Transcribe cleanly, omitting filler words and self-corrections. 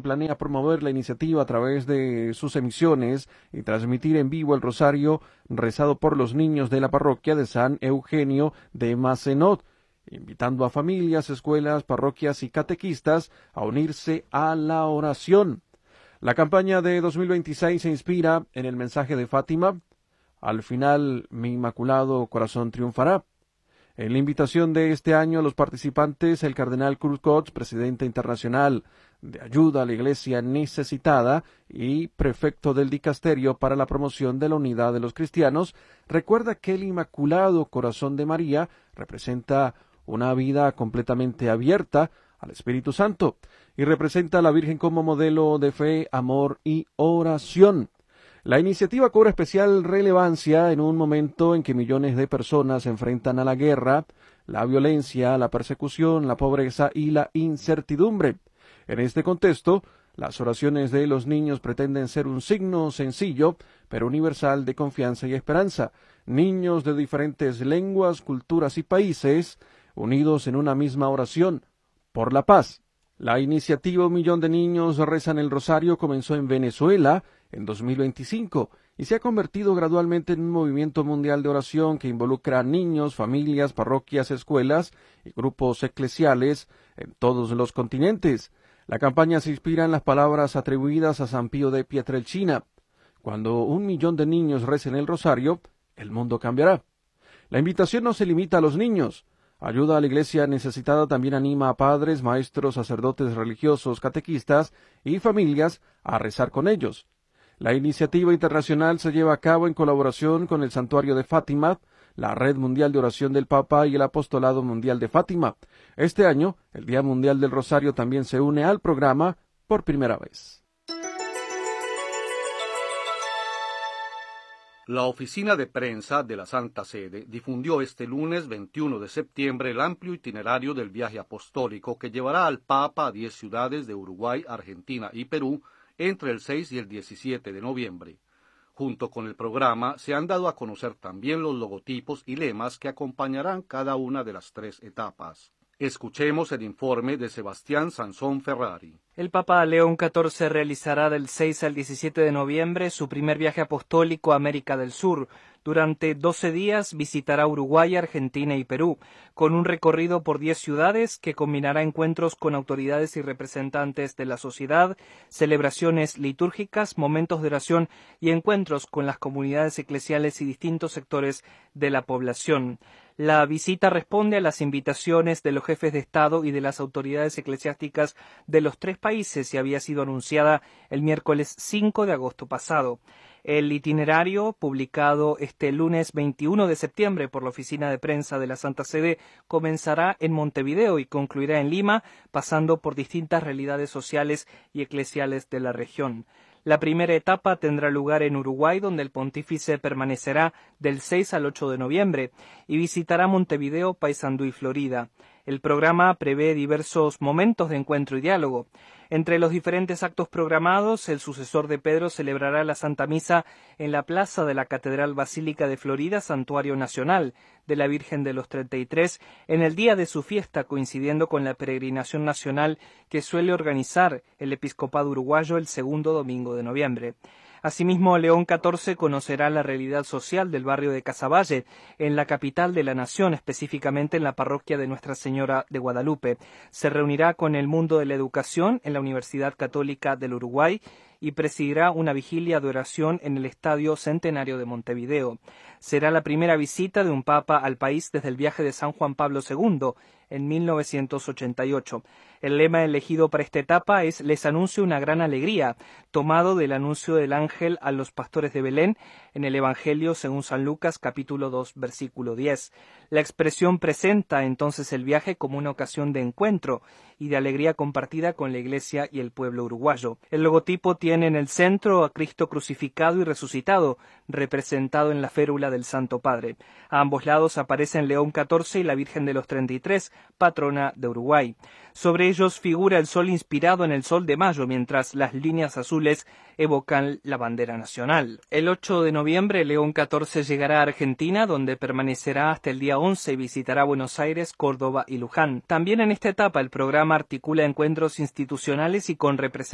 planea promover la iniciativa a través de sus emisiones y transmitir en vivo el rosario rezado por los niños de la parroquia de San Eugenio de Macenot, invitando a familias, escuelas, parroquias y catequistas a unirse a la oración. La campaña de 2026 se inspira en el mensaje de Fátima: al final mi inmaculado corazón triunfará. En la invitación de este año a los participantes, el cardenal Cruz Cots, presidente internacional de ayuda a la Iglesia necesitada y prefecto del dicasterio para la promoción de la unidad de los cristianos, recuerda que el Inmaculado Corazón de María representa una vida completamente abierta al Espíritu Santo y representa a la Virgen como modelo de fe, amor y oración. La iniciativa cobra especial relevancia en un momento en que millones de personas se enfrentan a la guerra, la violencia, la persecución, la pobreza y la incertidumbre. En este contexto, las oraciones de los niños pretenden ser un signo sencillo, pero universal de confianza y esperanza. Niños de diferentes lenguas, culturas y países, unidos en una misma oración, por la paz. La iniciativa Un Millón de Niños Rezan el Rosario comenzó en Venezuela en 2025 y se ha convertido gradualmente en un movimiento mundial de oración que involucra a niños, familias, parroquias, escuelas y grupos eclesiales en todos los continentes. La campaña se inspira en las palabras atribuidas a San Pío de Pietrelcina: cuando 1 millón de niños recen el rosario, el mundo cambiará. La invitación no se limita a los niños. Ayuda a la Iglesia necesitada también anima a padres, maestros, sacerdotes religiosos, catequistas y familias a rezar con ellos. La iniciativa internacional se lleva a cabo en colaboración con el Santuario de Fátima, la Red Mundial de Oración del Papa y el Apostolado Mundial de Fátima. Este año, el Día Mundial del Rosario también se une al programa por primera vez. La oficina de prensa de la Santa Sede difundió este lunes 21 de septiembre el amplio itinerario del viaje apostólico que llevará al Papa a 10 ciudades de Uruguay, Argentina y Perú entre el 6 y el 17 de noviembre. Junto con el programa se han dado a conocer también los logotipos y lemas que acompañarán cada una de las 3 etapas. Escuchemos el informe de Sebastián Sansón Ferrari. El Papa León XIV realizará del 6 al 17 de noviembre su primer viaje apostólico a América del Sur. Durante 12 días visitará Uruguay, Argentina y Perú, con un recorrido por 10 ciudades que combinará encuentros con autoridades y representantes de la sociedad, celebraciones litúrgicas, momentos de oración y encuentros con las comunidades eclesiales y distintos sectores de la población. La visita responde a las invitaciones de los jefes de Estado y de las autoridades eclesiásticas de los 3 países y había sido anunciada el miércoles 5 de agosto pasado. El itinerario, publicado este lunes 21 de septiembre por la Oficina de Prensa de la Santa Sede, comenzará en Montevideo y concluirá en Lima, pasando por distintas realidades sociales y eclesiales de la región. La primera etapa tendrá lugar en Uruguay, donde el pontífice permanecerá del 6 al 8 de noviembre, y visitará Montevideo, Paysandú y Florida. El programa prevé diversos momentos de encuentro y diálogo. Entre los diferentes actos programados, el sucesor de Pedro celebrará la Santa Misa en la plaza de la Catedral Basílica de Florida, Santuario Nacional de la Virgen de los 33, en el día de su fiesta, coincidiendo con la peregrinación nacional que suele organizar el Episcopado Uruguayo el segundo domingo de noviembre. Asimismo, León XIV conocerá la realidad social del barrio de Casaballe, en la capital de la nación, específicamente en la parroquia de Nuestra Señora de Guadalupe. Se reunirá con el mundo de la educación en la Universidad Católica del Uruguay y presidirá una vigilia de oración en el Estadio Centenario de Montevideo. Será la primera visita de un papa al país desde el viaje de San Juan Pablo II en 1988. El lema elegido para esta etapa es «Les anuncio una gran alegría», tomado del anuncio del ángel a los pastores de Belén en el Evangelio según San Lucas, capítulo 2, versículo 10. La expresión presenta entonces el viaje como una ocasión de encuentro y de alegría compartida con la Iglesia y el pueblo uruguayo. El logotipo tiene en el centro a Cristo crucificado y resucitado, representado en la férula del Santo Padre. A ambos lados aparecen León XIV y la Virgen de los 33, patrona de Uruguay. Sobre ellos figura el sol inspirado en el sol de mayo, mientras las líneas azules evocan la bandera nacional. El 8 de noviembre, León XIV llegará a Argentina, donde permanecerá hasta el día 11 y visitará Buenos Aires, Córdoba y Luján. También en esta etapa el programa articula encuentros institucionales y con representantes